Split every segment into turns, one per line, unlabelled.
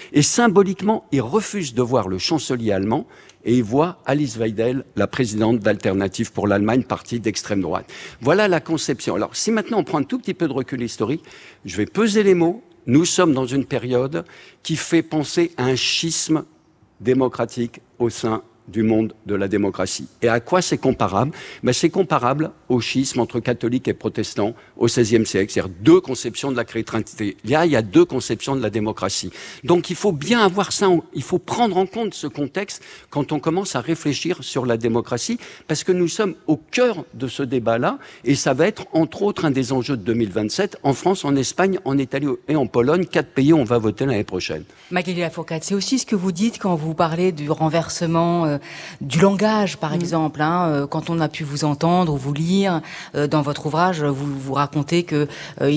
Et symboliquement, il refuse de voir le chancelier allemand et il voit Alice Weidel, la présidente d'Alternative pour l'Allemagne, parti d'extrême droite. Voilà la conception. Alors, si maintenant on prend un tout petit peu de recul historique, je vais peser les mots. Nous sommes dans une période qui fait penser à un schisme démocratique au sein du monde de la démocratie. Et à quoi c'est comparable ? C'est comparable au schisme entre catholiques et protestants au XVIe siècle, c'est-à-dire deux conceptions de la chrétienté. Il y a deux conceptions de la démocratie. Donc il faut bien avoir ça, il faut prendre en compte ce contexte quand on commence à réfléchir sur la démocratie, parce que nous sommes au cœur de ce débat-là, et ça va être entre autres un des enjeux de 2027, en France, en Espagne, en Italie et en Pologne, 4 pays où on va voter l'année prochaine.
Magali Lafourcade, c'est aussi ce que vous dites quand vous parlez du renversement du langage, par exemple. Quand on a pu vous entendre ou vous lire dans votre ouvrage, vous racontez que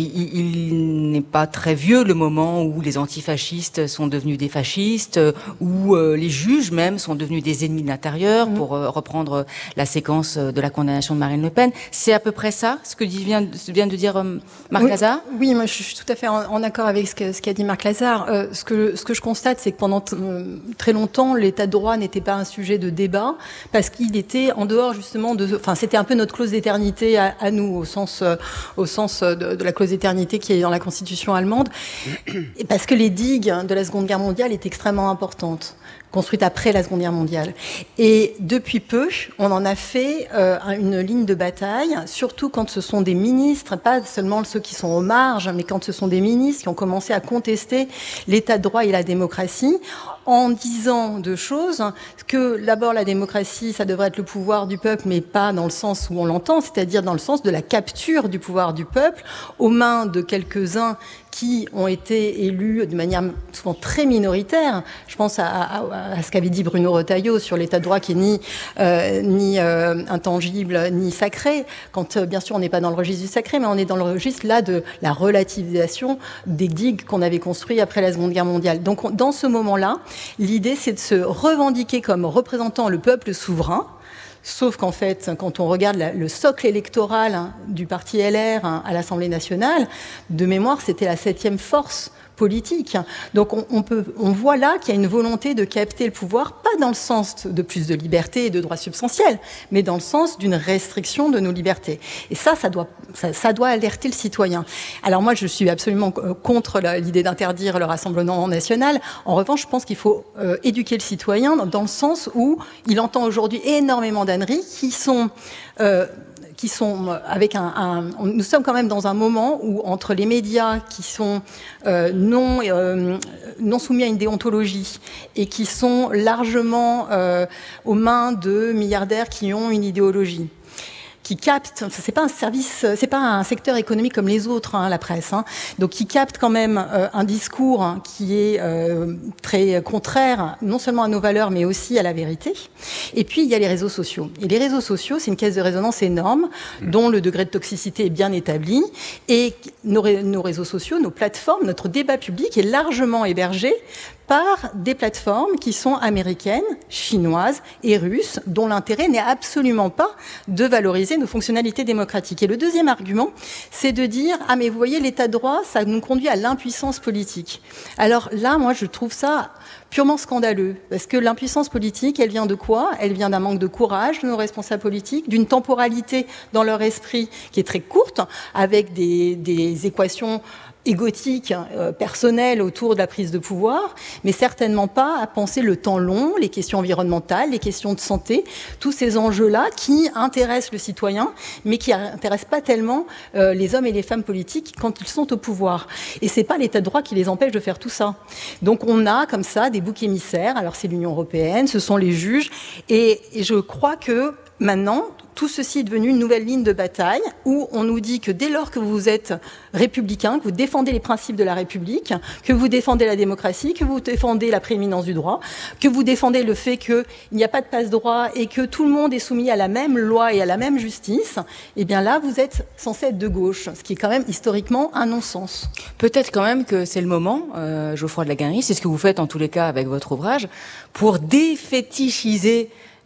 il n'est pas très vieux le moment où les antifascistes sont devenus des fascistes, où les juges même sont devenus des ennemis de l'intérieur, pour reprendre la séquence de la condamnation de Marine Le Pen. C'est à peu près ça, ce que vient de dire Marc Lazare ?
Oui, moi je suis tout à fait en accord avec ce qu'a dit Marc Lazare. Ce que je constate, c'est que pendant très longtemps, l'état de droit n'était pas un sujet de débat, parce qu'il était en dehors justement c'était un peu notre clause d'éternité à nous, au sens de la clause d'éternité qui est dans la Constitution allemande, et parce que les digues de la Seconde Guerre mondiale étaient extrêmement importantes, construite après la Seconde Guerre mondiale. Et depuis peu, on en a fait une ligne de bataille, surtout quand ce sont des ministres, pas seulement ceux qui sont aux marges, mais quand ce sont des ministres qui ont commencé à contester l'état de droit et la démocratie, en disant deux choses, que d'abord la démocratie, ça devrait être le pouvoir du peuple, mais pas dans le sens où on l'entend, c'est-à-dire dans le sens de la capture du pouvoir du peuple aux mains de quelques-uns qui ont été élus de manière souvent très minoritaire. Je pense à ce qu'avait dit Bruno Retailleau sur l'état de droit qui est ni intangible ni sacré, quand bien sûr on n'est pas dans le registre du sacré, mais on est dans le registre là de la relativisation des digues qu'on avait construites après la Seconde Guerre mondiale. Donc dans ce moment-là, l'idée c'est de se revendiquer comme représentant le peuple souverain. Sauf qu'en fait, quand on regarde le socle électoral du parti LR à l'Assemblée nationale, de mémoire, c'était la 7e force politique. Donc on voit là qu'il y a une volonté de capter le pouvoir, pas dans le sens de plus de liberté et de droits substantiels, mais dans le sens d'une restriction de nos libertés. Et ça doit alerter le citoyen. Alors moi, je suis absolument contre l'idée d'interdire le Rassemblement national. En revanche, je pense qu'il faut éduquer le citoyen dans le sens où il entend aujourd'hui énormément d'âneries qui sont avec nous sommes quand même dans un moment où entre les médias qui sont non soumis à une déontologie et qui sont largement aux mains de milliardaires qui ont une idéologie, qui capte, c'est pas un service, c'est pas un secteur économique comme les autres, la presse, donc qui capte quand même un discours qui est très contraire non seulement à nos valeurs mais aussi à la vérité. Et puis il y a les réseaux sociaux. Et les réseaux sociaux, c'est une caisse de résonance énorme dont le degré de toxicité est bien établi. Et nos réseaux sociaux, nos plateformes, notre débat public est largement hébergé par des plateformes qui sont américaines, chinoises et russes, dont l'intérêt n'est absolument pas de valoriser nos fonctionnalités démocratiques. Et le deuxième argument, c'est de dire « Ah, mais vous voyez, l'état de droit, ça nous conduit à l'impuissance politique. » Alors là, moi, je trouve ça purement scandaleux, parce que l'impuissance politique, elle vient de quoi ? Elle vient d'un manque de courage de nos responsables politiques, d'une temporalité dans leur esprit qui est très courte, avec des équations égotique, personnel autour de la prise de pouvoir, mais certainement pas à penser le temps long, les questions environnementales, les questions de santé, tous ces enjeux-là qui intéressent le citoyen, mais qui n'intéressent pas tellement les hommes et les femmes politiques quand ils sont au pouvoir. Et c'est pas l'état de droit qui les empêche de faire tout ça. Donc on a comme ça des boucs émissaires, alors c'est l'Union européenne, ce sont les juges, et je crois que maintenant, tout ceci est devenu une nouvelle ligne de bataille où on nous dit que dès lors que vous êtes républicain, que vous défendez les principes de la République, que vous défendez la démocratie, que vous défendez la prééminence du droit, que vous défendez le fait qu'il n'y a pas de passe-droit et que tout le monde est soumis à la même loi et à la même justice, eh bien là, vous êtes censé être de gauche, ce qui est quand même historiquement un non-sens.
Peut-être quand même que c'est le moment, Geoffroy de La Guinguerie, c'est ce que vous faites en tous les cas avec votre ouvrage, pour défétichiser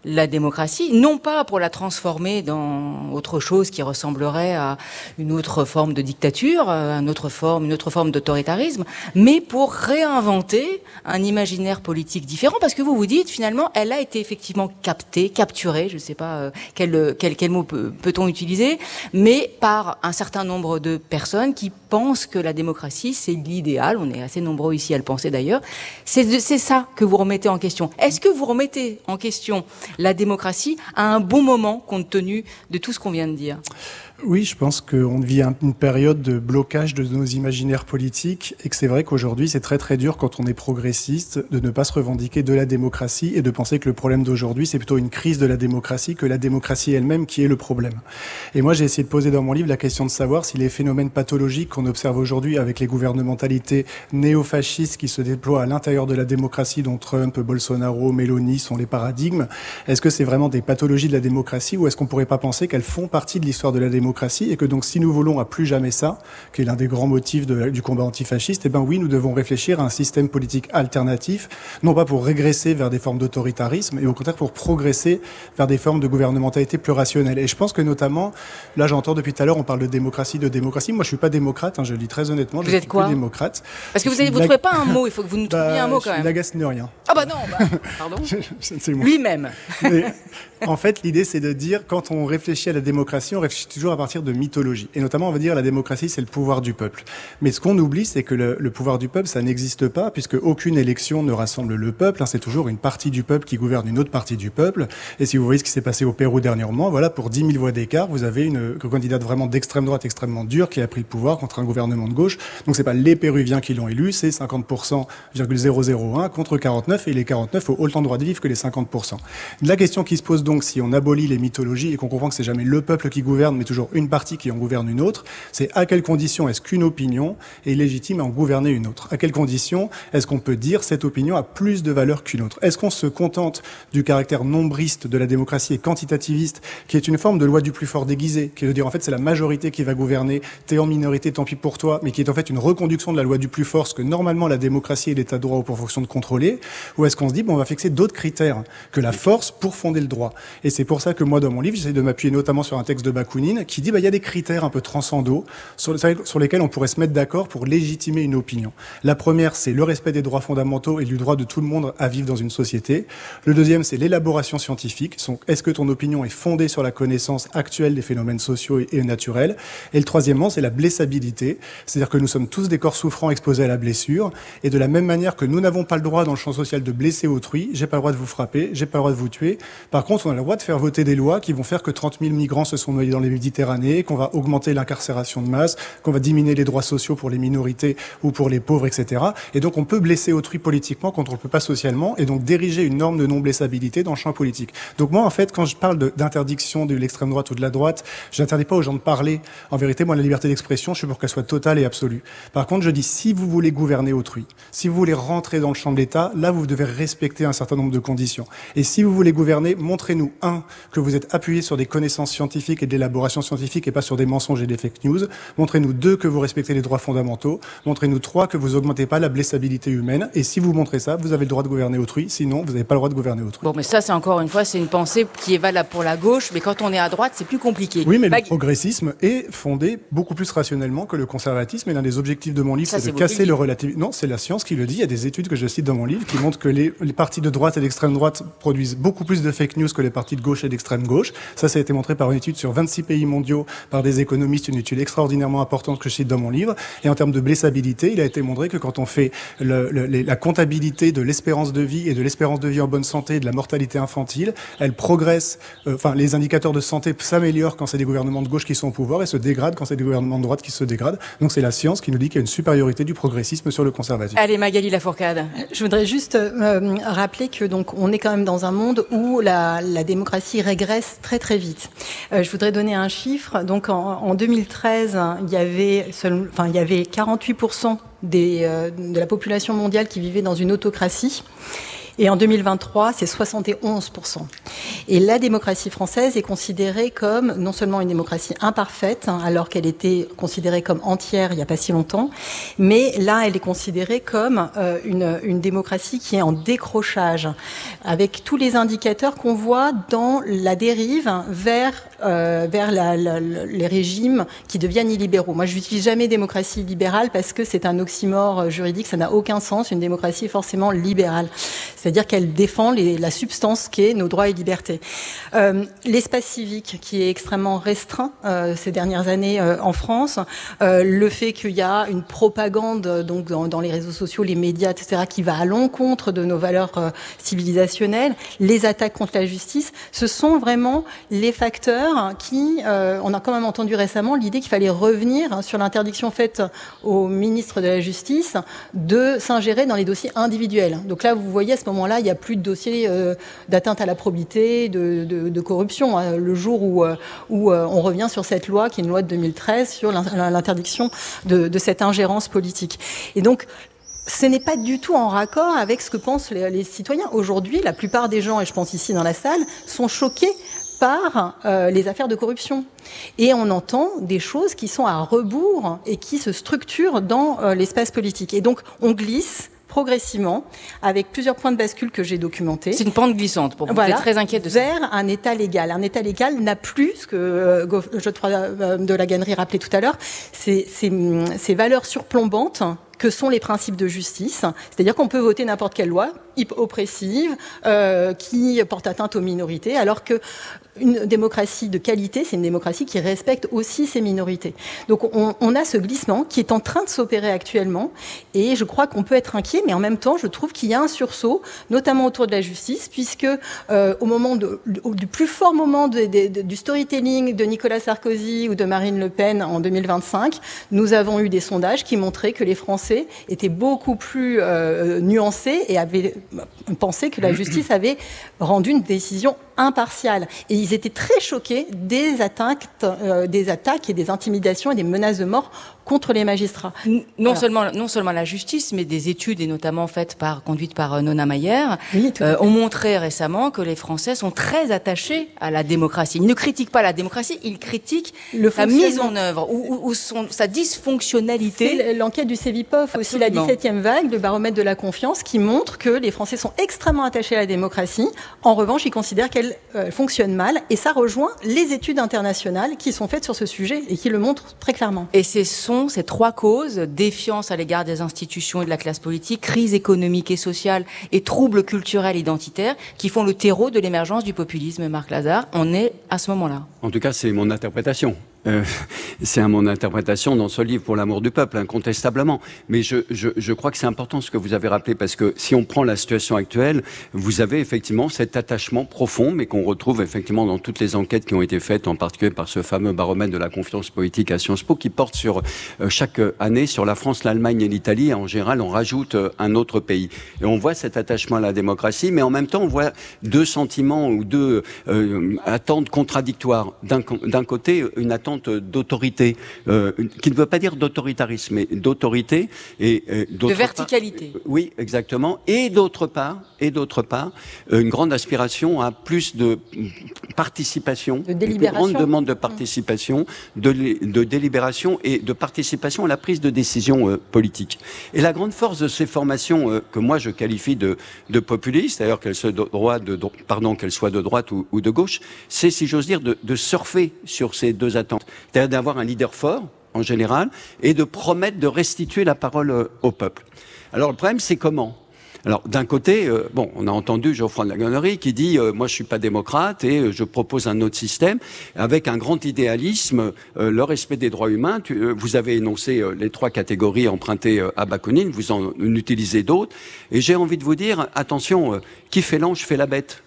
la démocratie, non pas pour la transformer dans autre chose qui ressemblerait à une autre forme de dictature, une autre forme d'autoritarisme, mais pour réinventer un imaginaire politique différent, parce que vous dites, finalement, elle a été effectivement capturée, je ne sais pas quel mot peut-on utiliser, mais par un certain nombre de personnes qui pensent que la démocratie, c'est l'idéal. On est assez nombreux ici à le penser d'ailleurs. C'est ça que vous remettez en question. Est-ce que vous remettez en question la démocratie à un bon moment, compte tenu de tout ce qu'on vient de dire ?
Oui, je pense qu'on vit une période de blocage de nos imaginaires politiques et que c'est vrai qu'aujourd'hui, c'est très très dur quand on est progressiste de ne pas se revendiquer de la démocratie et de penser que le problème d'aujourd'hui, c'est plutôt une crise de la démocratie que la démocratie elle-même qui est le problème. Et moi, j'ai essayé de poser dans mon livre la question de savoir si les phénomènes pathologiques qu'on observe aujourd'hui avec les gouvernementalités néofascistes qui se déploient à l'intérieur de la démocratie, dont Trump, Bolsonaro, Meloni sont les paradigmes, est-ce que c'est vraiment des pathologies de la démocratie ou est-ce qu'on pourrait pas penser qu'elles font partie de l'histoire de la démocratie et que donc si nous voulons à plus jamais ça, qui est l'un des grands motifs du combat antifasciste, eh ben oui, nous devons réfléchir à un système politique alternatif, non pas pour régresser vers des formes d'autoritarisme, et au contraire pour progresser vers des formes de gouvernementalité plus rationnelles. Et je pense que notamment, là j'entends depuis tout à l'heure, on parle de démocratie. Moi je suis pas démocrate, je le dis très honnêtement,
je suis plus
démocrate.
Parce que vous trouvez pas un mot, il faut que vous nous trouviez un mot quand même.
Je suis l'agaceneurien.
Ah bah non, pardon. Lui-même.
Mais, en fait, l'idée c'est de dire, quand on réfléchit à la démocratie, on réfléchit toujours à partir de mythologie. Et notamment, on va dire la démocratie, c'est le pouvoir du peuple. Mais ce qu'on oublie, c'est que le pouvoir du peuple, ça n'existe pas, puisque aucune élection ne rassemble le peuple. C'est toujours une partie du peuple qui gouverne une autre partie du peuple. Et si vous voyez ce qui s'est passé au Pérou dernièrement, voilà, pour 10 000 voix d'écart, vous avez une candidate vraiment d'extrême droite, extrêmement dure, qui a pris le pouvoir contre un gouvernement de gauche. Donc c'est pas les Péruviens qui l'ont élu, c'est 50,001 contre 49, et les 49 ont autant de droit de vivre que les 50%. La question qui se pose donc, si on abolit les mythologies et qu'on comprend que c'est jamais le peuple qui gouverne, mais toujours une partie qui en gouverne une autre, c'est à quelles conditions est-ce qu'une opinion est légitime à en gouverner une autre? À quelles conditions est-ce qu'on peut dire cette opinion a plus de valeur qu'une autre? Est-ce qu'on se contente du caractère nombriste de la démocratie et quantitativiste, qui est une forme de loi du plus fort déguisée, qui veut dire en fait c'est la majorité qui va gouverner, t'es en minorité, tant pis pour toi, mais qui est en fait une reconduction de la loi du plus fort, ce que normalement la démocratie et l'état de droit ont pour fonction de contrôler? Ou est-ce qu'on se dit, on va fixer d'autres critères que la force pour fonder le droit? Et c'est pour ça que moi, dans mon livre, j'essaie de m'appuyer notamment sur un texte de Bakounine qui dit, il y a des critères un peu transcendaux sur lesquels on pourrait se mettre d'accord pour légitimer une opinion. La première, c'est le respect des droits fondamentaux et du droit de tout le monde à vivre dans une société. Le deuxième, c'est l'élaboration scientifique. Est-ce que ton opinion est fondée sur la connaissance actuelle des phénomènes sociaux et naturels? Et le troisièmement, c'est la blessabilité. C'est-à-dire que nous sommes tous des corps souffrants exposés à la blessure. Et de la même manière que nous n'avons pas le droit dans le champ social de blesser autrui, j'ai pas le droit de vous frapper, j'ai pas le droit de vous tuer. Par contre, on a le droit de faire voter des lois qui vont faire que 30 000 migrants se sont noyés dans les Méditerranées, qu'on va augmenter l'incarcération de masse, qu'on va diminuer les droits sociaux pour les minorités ou pour les pauvres, etc. Et donc on peut blesser autrui politiquement quand on ne le peut pas socialement, et donc diriger une norme de non-blessabilité dans le champ politique. Donc moi, en fait, quand je parle d'interdiction de l'extrême droite ou de la droite, je n'interdis pas aux gens de parler. En vérité, moi, la liberté d'expression, je suis pour qu'elle soit totale et absolue. Par contre, je dis, si vous voulez gouverner autrui, si vous voulez rentrer dans le champ de l'État, là, vous devez respecter un certain nombre de conditions. Et si vous voulez gouverner, montrez-nous, que vous êtes appuyé sur des connaissances scientifiques et de l'élaboration scientifique et pas sur des mensonges et des fake news. Montrez-nous 2, que vous respectez les droits fondamentaux. Montrez-nous 3, que vous augmentez pas la blessabilité humaine. Et si vous montrez ça, vous avez le droit de gouverner autrui. Sinon, vous n'avez pas le droit de gouverner autrui.
Bon, mais ça, c'est encore une fois, c'est une pensée qui est valable pour la gauche, mais quand on est à droite, c'est plus compliqué.
Oui, mais le progressisme est fondé beaucoup plus rationnellement que le conservatisme. Et l'un des objectifs de mon livre, c'est de casser le relativisme. Non, c'est la science qui le dit. Il y a des études que je cite dans mon livre qui montrent que les partis de droite et d'extrême droite produisent beaucoup plus de fake news que les partis de gauche et d'extrême gauche. Ça a été montré par une étude sur 26 pays mondiaux par des économistes, une étude extraordinairement importante que je cite dans mon livre. Et en termes de blessabilité, il a été montré que quand on fait la comptabilité de l'espérance de vie et de l'espérance de vie en bonne santé et de la mortalité infantile, elle progresse, les indicateurs de santé s'améliorent quand c'est des gouvernements de gauche qui sont au pouvoir et se dégradent quand c'est des gouvernements de droite qui se dégradent. Donc c'est la science qui nous dit qu'il y a une supériorité du progressisme sur le conservatisme.
Allez, Magali Lafourcade.
Je voudrais juste rappeler que donc on est quand même dans un monde où la démocratie régresse très très vite. Je voudrais donner un chiffre. Donc en 2013, il y avait 48% de la population mondiale qui vivait dans une autocratie. Et en 2023, c'est 71%. Et la démocratie française est considérée comme non seulement une démocratie imparfaite, alors qu'elle était considérée comme entière il n'y a pas si longtemps, mais là, elle est considérée comme une démocratie qui est en décrochage, avec tous les indicateurs qu'on voit dans la dérive vers les régimes qui deviennent illibéraux. Moi, je n'utilise jamais démocratie libérale parce que c'est un oxymore juridique, ça n'a aucun sens. Une démocratie est forcément libérale. C'est-à-dire qu'elle défend la substance qu'est nos droits et libertés. L'espace civique qui est extrêmement restreint ces dernières années en France, le fait qu'il y a une propagande donc dans les réseaux sociaux, les médias, etc., qui va à l'encontre de nos valeurs civilisationnelles, les attaques contre la justice, ce sont vraiment les facteurs qui, on a quand même entendu récemment l'idée qu'il fallait revenir sur l'interdiction faite au ministre de la Justice de s'ingérer dans les dossiers individuels. Donc là, vous voyez, à ce moment-là, il n'y a plus de dossier d'atteinte à la probité, de corruption. Hein, le jour où on revient sur cette loi, qui est une loi de 2013, sur l'interdiction de cette ingérence politique. Et donc, ce n'est pas du tout en raccord avec ce que pensent les citoyens. Aujourd'hui, la plupart des gens, et je pense ici dans la salle, sont choqués par les affaires de corruption. Et on entend des choses qui sont à rebours et qui se structurent dans l'espace politique. Et donc, on glisse progressivement, avec plusieurs points de bascule que j'ai documentés.
C'est une pente glissante, pour vous.
Voilà,
vous êtes très inquiète de ça.
Vers un État légal. Un État légal n'a plus, ce que Godefroy de la Gannerie rappelait tout à l'heure, ces valeurs surplombantes que sont les principes de justice. C'est-à-dire qu'on peut voter n'importe quelle loi oppressive, qui porte atteinte aux minorités, alors que une démocratie de qualité, c'est une démocratie qui respecte aussi ses minorités. Donc on a ce glissement qui est en train de s'opérer actuellement, et je crois qu'on peut être inquiet, mais en même temps, je trouve qu'il y a un sursaut, notamment autour de la justice, puisque au moment du plus fort moment du storytelling de Nicolas Sarkozy ou de Marine Le Pen en 2025, nous avons eu des sondages qui montraient que les Français étaient beaucoup plus nuancés et avaient pensé que la justice avait rendu une décision impartiale. Et ils étaient très choqués des attaques et des intimidations et des menaces de mort contre les magistrats.
Non seulement la justice, mais des études, et notamment conduites par Nona Mayer, ont montré récemment que les Français sont très attachés à la démocratie. Ils ne critiquent pas la démocratie, ils critiquent sa mise en œuvre ou sa dysfonctionnalité.
C'est l'enquête du Cevipof, aussi la 17e vague, le baromètre de la confiance, qui montre que les Français sont extrêmement attachés à la démocratie. En revanche, ils considèrent qu'elle fonctionne mal, et ça rejoint les études internationales qui sont faites sur ce sujet et qui le montrent très clairement.
Et ce sont ces trois causes: défiance à l'égard des institutions et de la classe politique, crise économique et sociale et troubles culturels identitaires, qui font le terreau de l'émergence du populisme. Marc Lazare, on est à ce moment-là.
En tout cas, c'est mon interprétation. C'est mon interprétation dans ce livre Pour l'amour du peuple, incontestablement. Mais je crois que c'est important ce que vous avez rappelé, parce que si on prend la situation actuelle, vous avez effectivement cet attachement profond, mais qu'on retrouve effectivement dans toutes les enquêtes qui ont été faites, en particulier par ce fameux baromètre de la confiance politique à Sciences Po, qui porte sur chaque année sur la France, l'Allemagne et l'Italie. Et en général, on rajoute un autre pays. Et on voit cet attachement à la démocratie, mais en même temps, on voit deux sentiments ou deux attentes contradictoires. D'un côté, une attente d'autorité, qui ne veut pas dire d'autoritarisme, mais d'autorité et
de verticalité.
Oui, exactement. Et d'autre part, une grande aspiration à plus de participation,
de délibération,
une grande demande de participation, de délibération et de participation à la prise de décision politique. Et la grande force de ces formations que moi je qualifie de populistes, d'ailleurs qu'elles soient de droite ou de gauche, c'est, si j'ose dire, de surfer sur ces deux attentes. C'est-à-dire d'avoir un leader fort, en général, et de promettre de restituer la parole au peuple. Alors le problème, c'est comment ? Alors d'un côté, on a entendu Godefroy de la Gannerie qui dit moi je suis pas démocrate et je propose un autre système avec un grand idéalisme, le respect des droits humains. Vous avez énoncé les trois catégories empruntées à Bakounine, vous en utilisez d'autres. Et j'ai envie de vous dire, attention, qui fait l'ange fait la bête.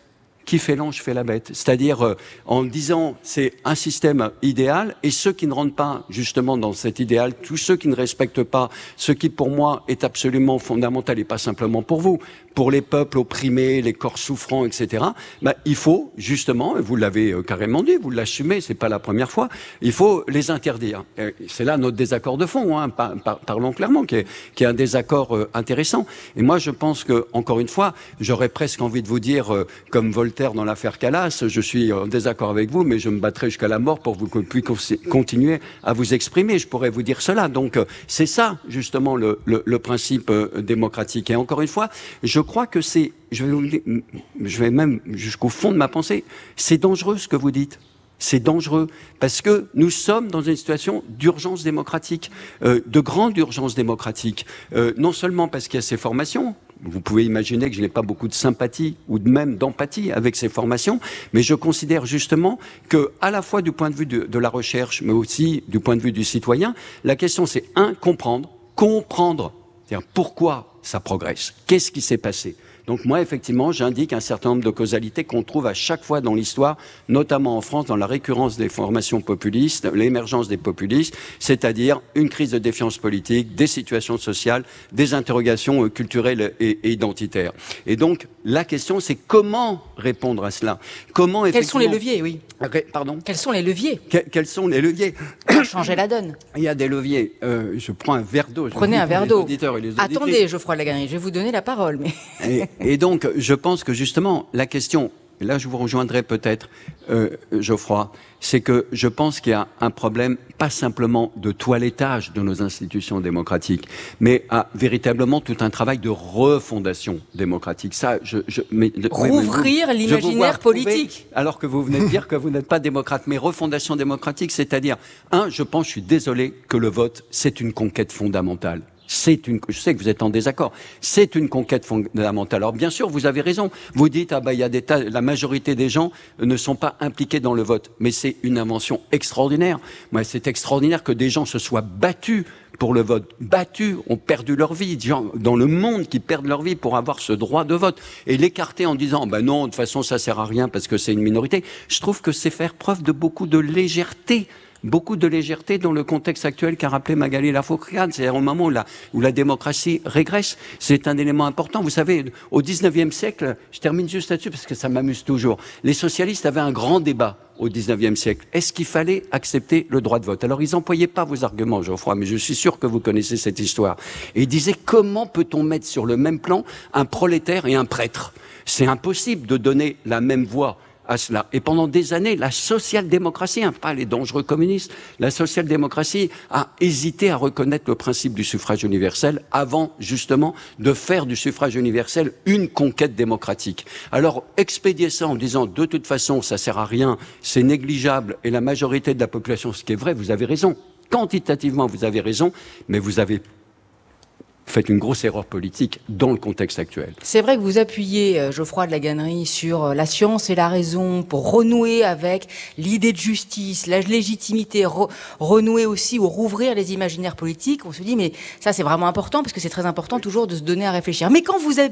qui fait l'ange fait la bête. C'est-à-dire en disant c'est un système idéal et ceux qui ne rentrent pas justement dans cet idéal, tous ceux qui ne respectent pas ce qui pour moi est absolument fondamental et pas simplement pour vous, pour les peuples opprimés, les corps souffrants, etc. Il faut justement, et vous l'avez carrément dit, vous l'assumez, c'est pas la première fois, il faut les interdire. Et c'est là notre désaccord de fond, hein, parlons clairement, qui est un désaccord intéressant. Et moi, je pense que, encore une fois, j'aurais presque envie de vous dire, comme Voltaire dans l'affaire Calas, je suis en désaccord avec vous, mais je me battrai jusqu'à la mort pour que vous puissiez continuer à vous exprimer. Je pourrais vous dire cela. Donc, c'est ça, justement, le principe démocratique. Et encore une fois, je crois que c'est, je vais même jusqu'au fond de ma pensée, c'est dangereux ce que vous dites. C'est dangereux parce que nous sommes dans une situation d'urgence démocratique, de grande urgence démocratique. Non seulement parce qu'il y a ces formations, vous pouvez imaginer que je n'ai pas beaucoup de sympathie ou même d'empathie avec ces formations, mais je considère justement que, à la fois du point de vue de la recherche, mais aussi du point de vue du citoyen, la question c'est comprendre, c'est-à-dire pourquoi ça progresse, qu'est-ce qui s'est passé. Donc moi, effectivement, j'indique un certain nombre de causalités qu'on trouve à chaque fois dans l'histoire, notamment en France, dans la récurrence des formations populistes, l'émergence des populistes, c'est-à-dire une crise de défiance politique, des situations sociales, des interrogations culturelles et identitaires. Et donc, la question, c'est comment répondre à cela.
Quels sont les leviers, oui.
Pardon ?
Quels sont les leviers ?
Quels sont les leviers ?
Pour changer la donne.
Il y a des leviers. Je prends un verre d'eau.
Prenez un verre d'eau.
Attendez,
Geoffroy de La Gannerie, je vais vous donner la parole. Mais...
Et donc, je pense que justement, la question, et là je vous rejoindrai peut-être, Geoffroy, c'est que je pense qu'il y a un problème, pas simplement de toilettage de nos institutions démocratiques, mais véritablement tout un travail de refondation démocratique. Ça,
rouvrir l'imaginaire politique.
Alors que vous venez de dire que vous n'êtes pas démocrate, mais refondation démocratique, c'est-à-dire, je suis désolé que le vote, c'est une conquête fondamentale. Je sais que vous êtes en désaccord. C'est une conquête fondamentale. Alors bien sûr, vous avez raison. Vous dites il y a la majorité des gens ne sont pas impliqués dans le vote, mais c'est une invention extraordinaire. Moi, c'est extraordinaire que des gens se soient battus pour le vote, ont perdu leur vie, des gens dans le monde qui perdent leur vie pour avoir ce droit de vote, et l'écarter en disant non, de toute façon ça sert à rien parce que c'est une minorité. Je trouve que c'est faire preuve de beaucoup de légèreté dans le contexte actuel qu'a rappelé Magali Lafourcade, c'est-à-dire au moment où la démocratie régresse. C'est un élément important. Vous savez, au 19e siècle, je termine juste là-dessus parce que ça m'amuse toujours, les socialistes avaient un grand débat au 19e siècle. Est-ce qu'il fallait accepter le droit de vote ? Alors, ils n'employaient pas vos arguments, Geoffroy, mais je suis sûr que vous connaissez cette histoire. Et ils disaient, comment peut-on mettre sur le même plan un prolétaire et un prêtre ? C'est impossible de donner la même voix à cela. Et pendant des années, la social-démocratie, pas les dangereux communistes, la social-démocratie a hésité à reconnaître le principe du suffrage universel avant, justement, de faire du suffrage universel une conquête démocratique. Alors, expédier ça en disant, de toute façon, ça sert à rien, c'est négligeable, et la majorité de la population, ce qui est vrai, vous avez raison. Quantitativement, vous avez raison, mais vous avez faites une grosse erreur politique dans le contexte actuel.
C'est vrai que vous appuyez, Geoffroy de La Gannerie, sur la science et la raison pour renouer avec l'idée de justice, la légitimité, renouer aussi ou rouvrir les imaginaires politiques. On se dit, mais ça c'est vraiment important parce que c'est très important toujours de se donner à réfléchir. Mais quand vous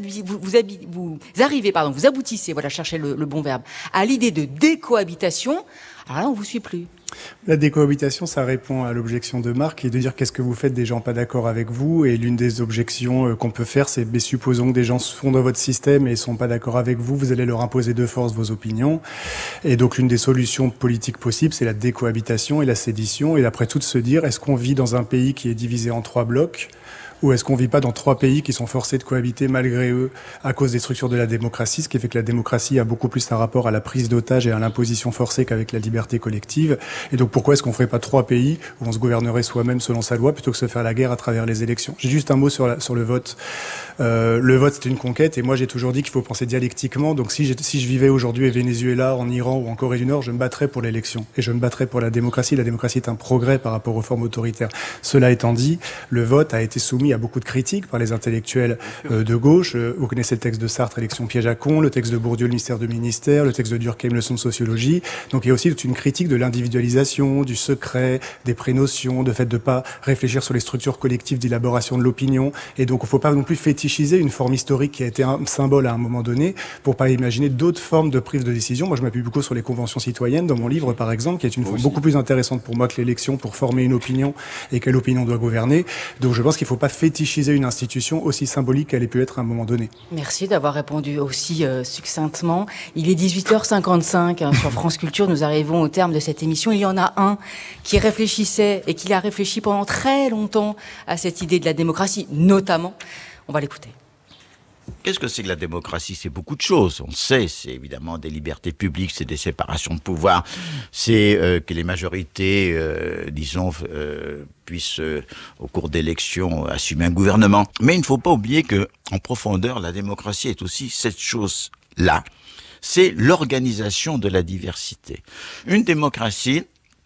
aboutissez, voilà, cherchez le bon verbe, à l'idée de décohabitation, alors là on vous suit plus.
La décohabitation, ça répond à l'objection de Marc, qui est de dire qu'est-ce que vous faites des gens pas d'accord avec vous. Et l'une des objections qu'on peut faire, c'est supposons que des gens sont dans votre système et sont pas d'accord avec vous, vous allez leur imposer de force vos opinions. Et donc l'une des solutions politiques possibles, c'est la décohabitation et la sédition. Et après tout, de se dire, est-ce qu'on vit dans un pays qui est divisé en 3 blocs ? Ou est-ce qu'on vit pas dans 3 pays qui sont forcés de cohabiter malgré eux à cause des structures de la démocratie, ce qui fait que la démocratie a beaucoup plus un rapport à la prise d'otages et à l'imposition forcée qu'avec la liberté collective. Et donc pourquoi est-ce qu'on ferait pas 3 pays où on se gouvernerait soi-même selon sa loi plutôt que se faire la guerre à travers les élections ? J'ai juste un mot sur le vote. Le vote, c'est une conquête, et moi j'ai toujours dit qu'il faut penser dialectiquement. Donc si je vivais aujourd'hui au Venezuela, en Iran ou en Corée du Nord, je me battrais pour l'élection et je me battrais pour la démocratie. La démocratie est un progrès par rapport aux formes autoritaires. Cela étant dit, le vote a été soumis a beaucoup de critiques par les intellectuels de gauche. Vous connaissez le texte de Sartre, Élection piège à con, le texte de Bourdieu, le mystère de ministère, le texte de Durkheim, leçon de sociologie. Donc il y a aussi toute une critique de l'individualisation, du secret, des prénotions, de fait de pas réfléchir sur les structures collectives d'élaboration de l'opinion. Et donc il ne faut pas non plus fétichiser une forme historique qui a été un symbole à un moment donné pour pas imaginer d'autres formes de prise de décision. Moi je m'appuie beaucoup sur les conventions citoyennes dans mon livre par exemple, qui est une forme beaucoup plus intéressante pour moi que l'élection pour former une opinion et quelle opinion doit gouverner. Donc je pense qu'il ne faut pas fétichiser une institution aussi symbolique qu'elle ait pu être à un moment donné.
Merci d'avoir répondu aussi succinctement. Il est 18h55 sur France Culture. Nous arrivons au terme de cette émission. Il y en a un qui réfléchissait et qui a réfléchi pendant très longtemps à cette idée de la démocratie, notamment. On va l'écouter.
Qu'est-ce que c'est que la démocratie? C'est beaucoup de choses. On sait, c'est évidemment des libertés publiques, c'est des séparations de pouvoir, c'est que les majorités, puissent, au cours d'élections, assumer un gouvernement. Mais il ne faut pas oublier que, en profondeur, la démocratie est aussi cette chose-là. C'est l'organisation de la diversité. Une démocratie,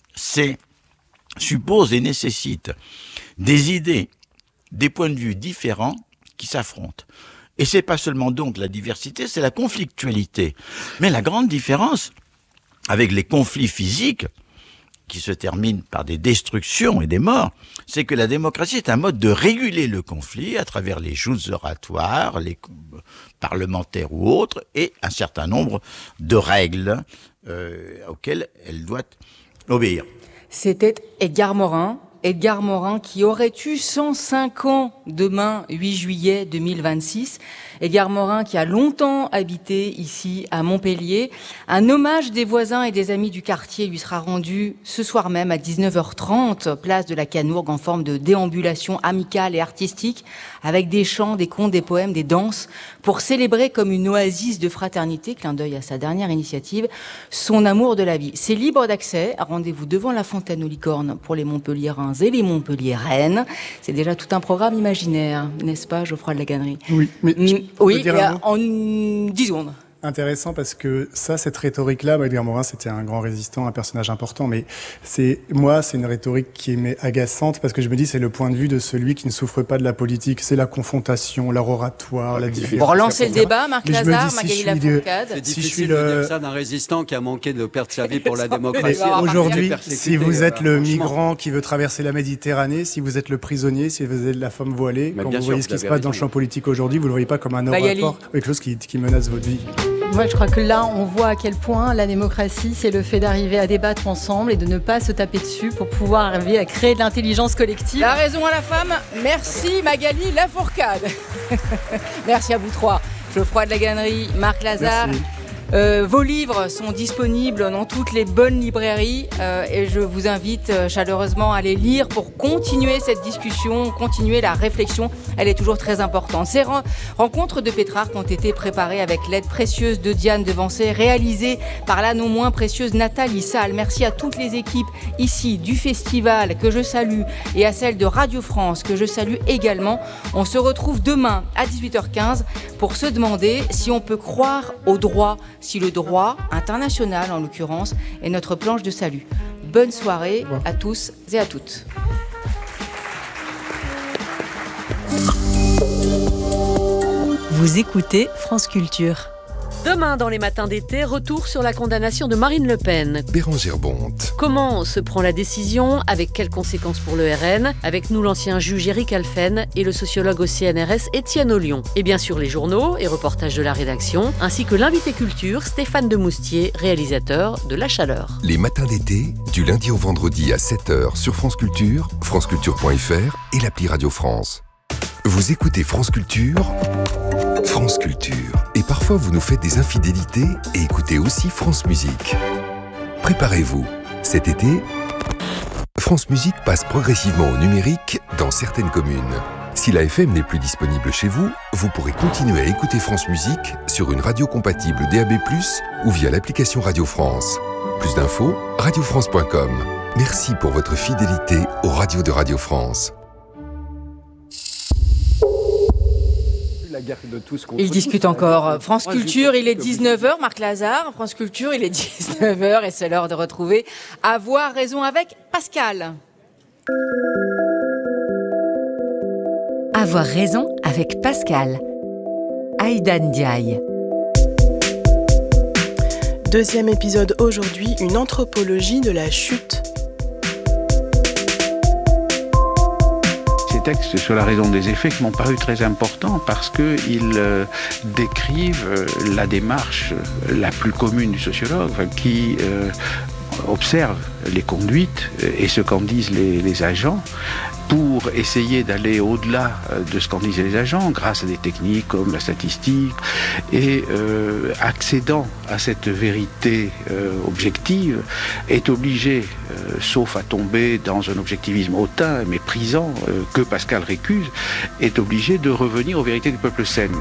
suppose et nécessite des idées, des points de vue différents qui s'affrontent. Et c'est pas seulement donc la diversité, c'est la conflictualité. Mais la grande différence avec les conflits physiques, qui se terminent par des destructions et des morts, c'est que la démocratie est un mode de réguler le conflit à travers les joutes oratoires, les parlementaires ou autres, et un certain nombre de règles auxquelles elle doit obéir.
C'était Edgar Morin. Edgar Morin qui aurait eu 105 ans demain, 8 juillet 2026. Edgar Morin qui a longtemps habité ici à Montpellier. Un hommage des voisins et des amis du quartier lui sera rendu ce soir même à 19h30, place de la Canourgue, en forme de déambulation amicale et artistique, avec des chants, des contes, des poèmes, des danses, pour célébrer comme une oasis de fraternité, clin d'œil à sa dernière initiative, son amour de la vie. C'est libre d'accès. Rendez-vous devant la Fontaine aux Licornes pour les Montpelliérains et les Montpelliéraines. C'est déjà tout un programme imaginaire, n'est-ce pas, Geoffroy de Laganerie?
Oui, mais
oui, en 10 secondes.
Intéressant parce que cette rhétorique-là, Edgar Morin, c'était un grand résistant, un personnage important, mais c'est une rhétorique qui m'est agaçante parce que je me dis c'est le point de vue de celui qui ne souffre pas de la politique, c'est la confrontation, l'art oratoire, la différence.
Pour relancer le débat, Marc Lazare, Magali Lafourcade.
C'est difficile de dire ça d'un résistant qui a manqué de perdre sa vie pour la démocratie.
Aujourd'hui, si vous êtes le migrant qui veut traverser la Méditerranée, si vous êtes le prisonnier, si vous êtes la femme voilée, quand vous voyez ce qui se passe dans le champ politique aujourd'hui, vous ne le voyez pas comme un oratoire, quelque chose qui menace votre vie.
Moi, je crois que là, on voit à quel point la démocratie, c'est le fait d'arriver à débattre ensemble et de ne pas se taper dessus pour pouvoir arriver à créer de l'intelligence collective.
La raison à la femme. Merci Magali Lafourcade. Merci à vous trois. Geoffroy de Laganerie, Marc Lazare.
Merci.
Vos livres sont disponibles dans toutes les bonnes librairies et je vous invite chaleureusement à les lire pour continuer cette discussion, continuer la réflexion. Elle est toujours très importante. Ces rencontres de Pétrarque ont été préparées avec l'aide précieuse de Diane Devancey, réalisées par la non moins précieuse Nathalie Salle. Merci à toutes les équipes ici du festival que je salue et à celles de Radio France que je salue également. On se retrouve demain à 18h15 pour se demander si on peut croire au droit, si le droit international, en l'occurrence, est notre planche de salut. Bonne soirée à tous et à toutes.
Vous écoutez France Culture.
Demain, dans les matins d'été, retour sur la condamnation de Marine Le Pen.
Bérengère Bonte.
Comment se prend la décision? Avec quelles conséquences pour le RN? Avec nous, l'ancien juge Éric Alphen et le sociologue au CNRS Étienne Ollion. Et bien sûr, les journaux et reportages de la rédaction, ainsi que l'invité culture Stéphane Demoustier, réalisateur de La Chaleur.
Les matins d'été, du lundi au vendredi à 7h sur France Culture, franceculture.fr et l'appli Radio France. Vous écoutez France Culture, France Culture. Et parfois, vous nous faites des infidélités et écoutez aussi France Musique. Préparez-vous. Cet été, France Musique passe progressivement au numérique dans certaines communes. Si la FM n'est plus disponible chez vous, vous pourrez continuer à écouter France Musique sur une radio compatible DAB+, ou via l'application Radio France. Plus d'infos, radiofrance.com. Merci pour votre fidélité aux radios de Radio France.
Ils discutent encore. France Culture, il est 19h, Marc Lazare. France Culture, il est 19h et c'est l'heure de retrouver Avoir raison avec Pascal.
Avoir raison avec Pascal. Aïda Ndiaye.
Deuxième épisode aujourd'hui, une anthropologie de la chute.
Ces textes sur la raison des effets m'ont paru très importants parce qu'ils décrivent la démarche la plus commune du sociologue qui observe les conduites et ce qu'en disent les agents pour essayer d'aller au-delà de ce qu'en disaient les agents grâce à des techniques comme la statistique et accédant à cette vérité objective est obligé, sauf à tomber dans un objectivisme hautain et méprisant que Pascal récuse, est obligé de revenir aux vérités du peuple sème.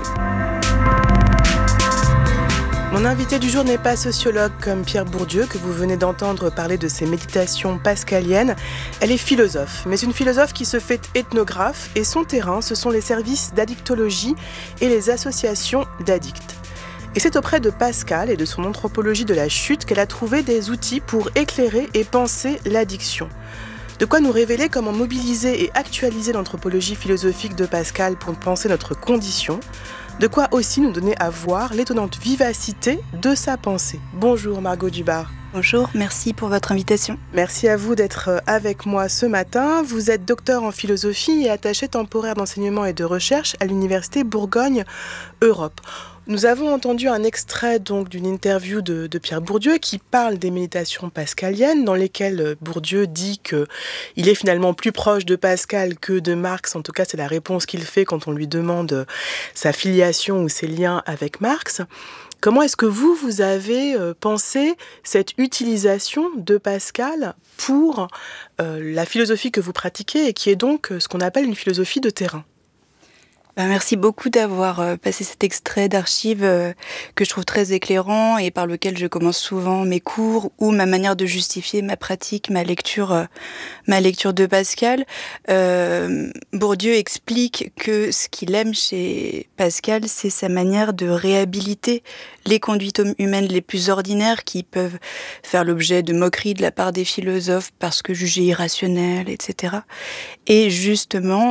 Mon invité du jour n'est pas sociologue comme Pierre Bourdieu, que vous venez d'entendre parler de ses méditations pascaliennes. Elle est philosophe, mais une philosophe qui se fait ethnographe, et son terrain, ce sont les services d'addictologie et les associations d'addicts. Et c'est auprès de Pascal et de son anthropologie de la chute qu'elle a trouvé des outils pour éclairer et penser l'addiction. De quoi nous révéler comment mobiliser et actualiser l'anthropologie philosophique de Pascal pour penser notre condition. De quoi aussi nous donner à voir l'étonnante vivacité de sa pensée. Bonjour Margot Dubar.
Bonjour, merci pour votre invitation.
Merci à vous d'être avec moi ce matin. Vous êtes docteur en philosophie et attaché temporaire d'enseignement et de recherche à l'université Bourgogne-Europe. Nous avons entendu un extrait donc d'une interview de Pierre Bourdieu qui parle des méditations pascaliennes dans lesquelles Bourdieu dit qu'il est finalement plus proche de Pascal que de Marx. En tout cas, c'est la réponse qu'il fait quand on lui demande sa filiation ou ses liens avec Marx. Comment est-ce que vous avez pensé cette utilisation de Pascal pour la philosophie que vous pratiquez et qui est donc ce qu'on appelle une philosophie de terrain ?
Merci beaucoup d'avoir passé cet extrait d'archives que je trouve très éclairant et par lequel je commence souvent mes cours ou ma manière de justifier ma pratique, ma lecture de Pascal. Bourdieu explique que ce qu'il aime chez Pascal, c'est sa manière de réhabiliter les conduites humaines les plus ordinaires qui peuvent faire l'objet de moqueries de la part des philosophes parce que jugées irrationnelles, etc. Et justement,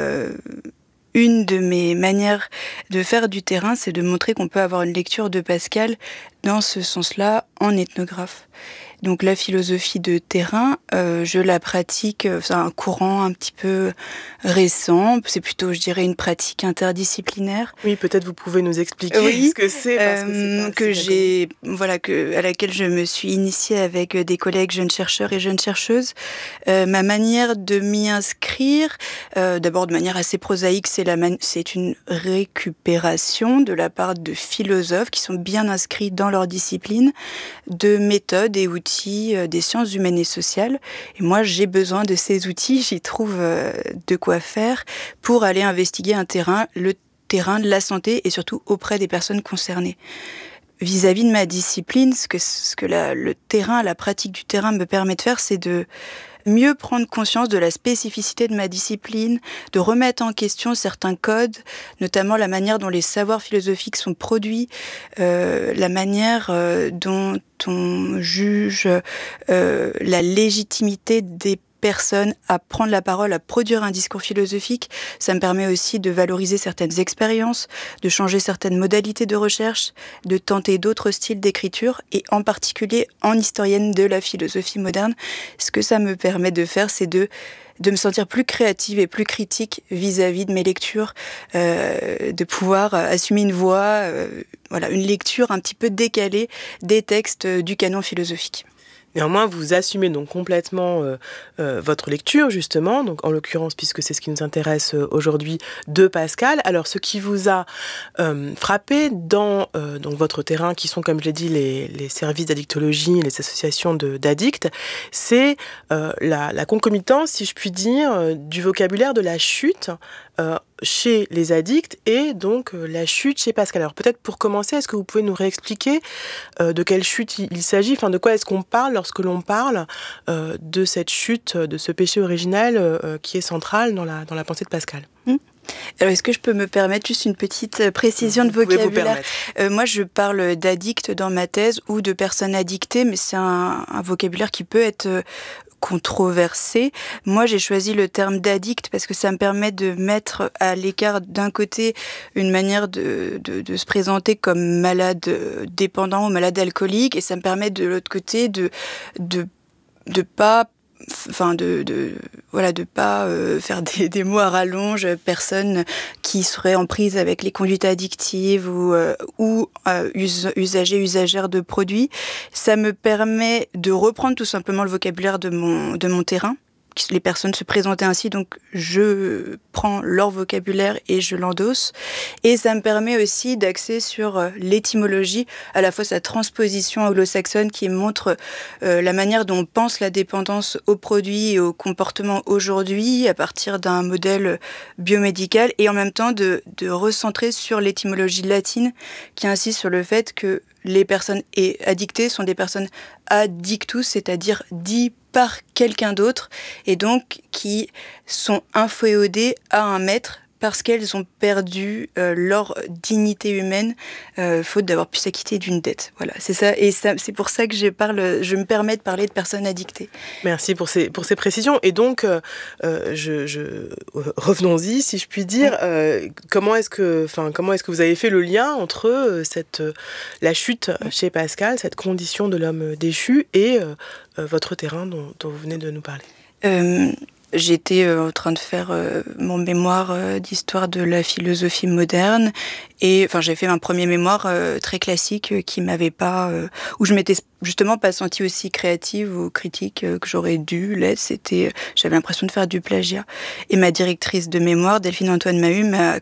une de mes manières de faire du terrain, c'est de montrer qu'on peut avoir une lecture de Pascal dans ce sens-là en ethnographe. Donc la philosophie de terrain, je la pratique, c'est un courant un petit peu récent, c'est plutôt, je dirais, une pratique interdisciplinaire.
Oui, peut-être vous pouvez nous expliquer ce que c'est, parce que c'est
à laquelle je me suis initiée avec des collègues jeunes chercheurs et jeunes chercheuses. Ma manière de m'y inscrire, d'abord de manière assez prosaïque, c'est une récupération de la part de philosophes qui sont bien inscrits dans leur discipline, de méthodes et outils des sciences humaines et sociales. Et moi, j'ai besoin de ces outils, j'y trouve de quoi faire pour aller investiguer le terrain de la santé et surtout auprès des personnes concernées. Vis-à-vis de ma discipline, ce que le terrain, la pratique du terrain me permet de faire, c'est de mieux prendre conscience de la spécificité de ma discipline, de remettre en question certains codes, notamment la manière dont les savoirs philosophiques sont produits, la manière dont on juge la légitimité des personnes à prendre la parole, à produire un discours philosophique. Ça me permet aussi de valoriser certaines expériences, de changer certaines modalités de recherche, de tenter d'autres styles d'écriture, et en particulier en historienne de la philosophie moderne. Ce que ça me permet de faire, c'est de me sentir plus créative et plus critique vis-à-vis de mes lectures, de pouvoir assumer une voix, une lecture un petit peu décalée des textes du canon philosophique.
Néanmoins, vous assumez donc complètement votre lecture, justement, donc en l'occurrence, puisque c'est ce qui nous intéresse aujourd'hui, de Pascal. Alors, ce qui vous a frappé dans donc votre terrain, qui sont, comme je l'ai dit, les services d'addictologie, les associations d'addicts, c'est la concomitance, si je puis dire, du vocabulaire de la chute chez les addicts et donc la chute chez Pascal. Alors peut-être pour commencer, est-ce que vous pouvez nous réexpliquer de quelle chute il s'agit, enfin de quoi est-ce qu'on parle lorsque l'on parle de cette chute, de ce péché originel qui est central dans la pensée de Pascal?
Alors, est-ce que je peux me permettre juste une petite précision de vocabulaire ? Moi, je parle d'addicts dans ma thèse ou de personnes addictées, mais c'est un vocabulaire qui peut être controversé. Moi, j'ai choisi le terme d'addict parce que ça me permet de mettre à l'écart d'un côté une manière de se présenter comme malade dépendant ou malade alcoolique, et ça me permet de l'autre côté de pas faire des mots à rallonge, personne qui serait en prise avec les conduites addictives ou usagères de produits. Ça me permet de reprendre tout simplement le vocabulaire de mon terrain. Les personnes se présentaient ainsi, donc je prends leur vocabulaire et je l'endosse. Et ça me permet aussi d'axer sur l'étymologie, à la fois sa transposition anglo-saxonne qui montre la manière dont on pense la dépendance aux produits et aux comportements aujourd'hui à partir d'un modèle biomédical, et en même temps de recentrer sur l'étymologie latine qui insiste sur le fait que les personnes addictées sont des personnes addictus, c'est-à-dire dit par quelqu'un d'autre, et donc qui sont inféodées à un maître parce qu'elles ont perdu leur dignité humaine faute d'avoir pu s'acquitter d'une dette. Voilà, c'est ça, et c'est pour ça que je me permets de parler de personnes addictées.
Merci pour ces précisions. Et donc, revenons-y, si je puis dire. Comment est-ce que vous avez fait le lien entre la chute chez Pascal, cette condition de l'homme déchu, et votre terrain dont vous venez de nous parler?
J'étais en train de faire mon mémoire d'histoire de la philosophie moderne, et j'ai fait un premier mémoire très classique qui m'avait pas, où je m'étais justement pas sentie aussi créative ou critique que j'aurais dû l'être. J'avais l'impression de faire du plagiat. Et ma directrice de mémoire, Delphine Antoine Mahut, m'a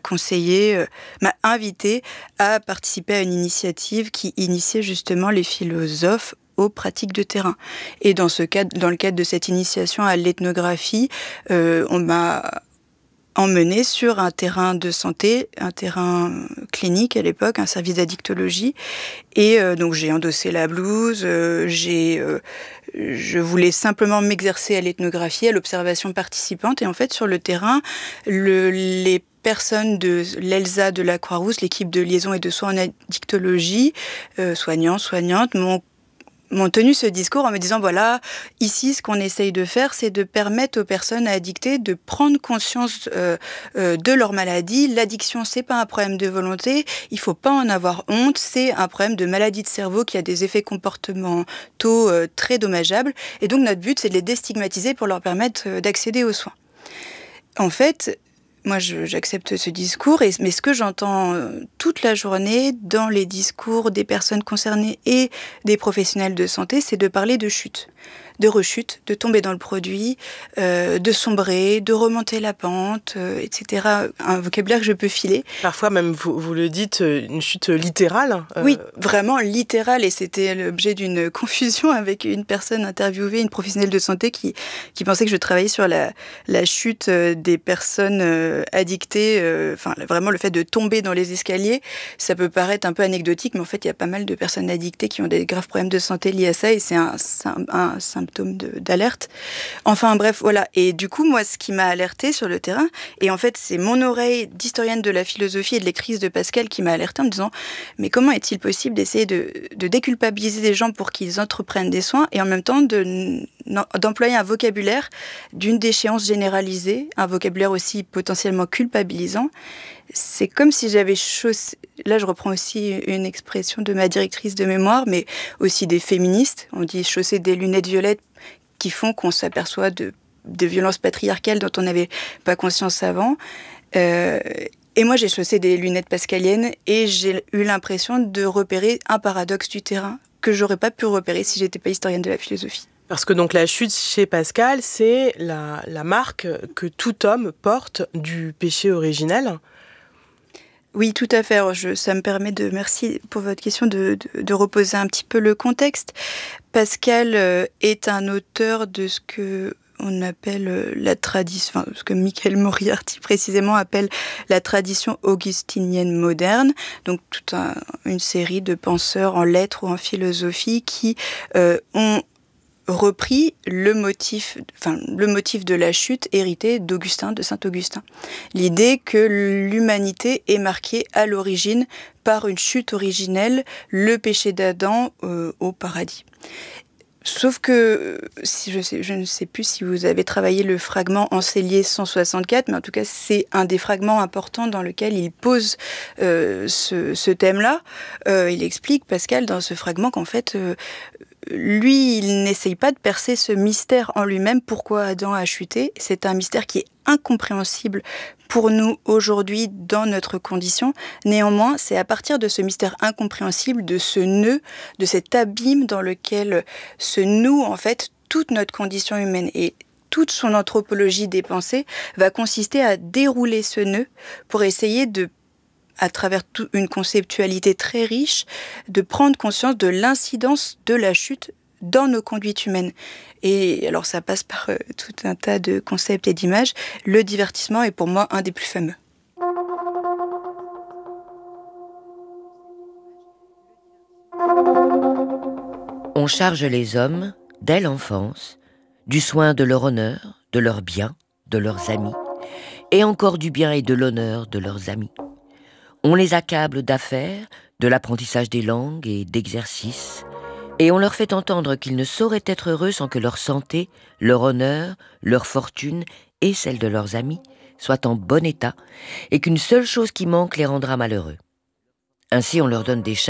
invitée à participer à une initiative qui initiait justement les philosophes aux pratiques de terrain. Et dans le cadre de cette initiation à l'ethnographie, on m'a emmenée sur un terrain de santé, un terrain clinique à l'époque, un service d'addictologie. Et donc j'ai endossé la blouse, je voulais simplement m'exercer à l'ethnographie, à l'observation participante. Et en fait, sur le terrain, les personnes de l'ELSA de la Croix-Rousse, l'équipe de liaison et de soins en addictologie, soignantes, m'ont tenu ce discours en me disant, voilà, ici, ce qu'on essaye de faire, c'est de permettre aux personnes addictées de prendre conscience de leur maladie. L'addiction, c'est pas un problème de volonté, il faut pas en avoir honte, c'est un problème de maladie de cerveau qui a des effets comportementaux très dommageables. Et donc, notre but, c'est de les déstigmatiser pour leur permettre d'accéder aux soins. En fait, moi, j'accepte ce discours, mais ce que j'entends toute la journée dans les discours des personnes concernées et des professionnels de santé, c'est de parler de chute, de rechute, de tomber dans le produit, de sombrer, de remonter la pente, etc. Un vocabulaire que je peux filer.
Parfois même, vous le dites, une chute littérale.
Oui, vraiment littérale, et c'était l'objet d'une confusion avec une personne interviewée, une professionnelle de santé qui pensait que je travaillais sur la chute des personnes addictées, vraiment le fait de tomber dans les escaliers. Ça peut paraître un peu anecdotique, mais en fait, il y a pas mal de personnes addictées qui ont des graves problèmes de santé liés à ça, et c'est un symptôme d'alerte. Enfin bref, voilà. Et du coup, moi, ce qui m'a alertée sur le terrain, et en fait, c'est mon oreille d'historienne de la philosophie et de l'écrise de Pascal qui m'a alertée en me disant, mais comment est-il possible d'essayer de déculpabiliser des gens pour qu'ils entreprennent des soins, et en même temps d'employer un vocabulaire d'une déchéance généralisée, un vocabulaire aussi potentiellement culpabilisant. C'est comme si j'avais chaussé... Là, je reprends aussi une expression de ma directrice de mémoire, mais aussi des féministes. On dit chausser des lunettes violettes qui font qu'on s'aperçoit de violences patriarcales dont on n'avait pas conscience avant. Et moi, j'ai chaussé des lunettes pascaliennes et j'ai eu l'impression de repérer un paradoxe du terrain que j'aurais pas pu repérer si j'étais pas historienne de la philosophie.
Parce que donc la chute chez Pascal, c'est la marque que tout homme porte du péché originel.
Oui, tout à fait. Ça me permet merci pour votre question de reposer un petit peu le contexte. Pascal est un auteur de ce que on appelle la tradition, ce que Michael Moriarty précisément appelle la tradition augustinienne moderne. Donc toute une série de penseurs en lettres ou en philosophie qui ont repris le motif de la chute hérité d'Augustin, de Saint-Augustin. L'idée que l'humanité est marquée à l'origine par une chute originelle, le péché d'Adam au paradis. Sauf que, je ne sais plus si vous avez travaillé le fragment Ancélier 164, mais en tout cas, c'est un des fragments importants dans lequel il pose ce thème-là. Il explique, Pascal, dans ce fragment, qu'en fait, lui, il n'essaye pas de percer ce mystère en lui-même, pourquoi Adam a chuté. C'est un mystère qui est incompréhensible pour nous aujourd'hui dans notre condition. Néanmoins, c'est à partir de ce mystère incompréhensible, de ce nœud, de cet abîme dans lequel se noue en fait toute notre condition humaine et toute son anthropologie des pensées va consister à dérouler ce nœud pour essayer de, à travers une conceptualité très riche, de prendre conscience de l'incidence de la chute dans nos conduites humaines. Et alors ça passe par tout un tas de concepts et d'images. Le divertissement est pour moi un des plus fameux.
On charge les hommes, dès l'enfance, du soin de leur honneur, de leurs biens, de leurs amis, et encore du bien et de l'honneur de leurs amis. On les accable d'affaires, de l'apprentissage des langues et d'exercices, et on leur fait entendre qu'ils ne sauraient être heureux sans que leur santé, leur honneur, leur fortune et celle de leurs amis soient en bon état, et qu'une seule chose qui manque les rendra malheureux. Ainsi on leur donne des